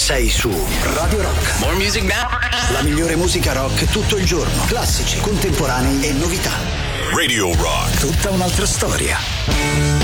sei su Radio Rock. More music now. La migliore musica rock tutto il giorno. Classici, contemporanei e novità. Radio Rock. Tutta un'altra storia.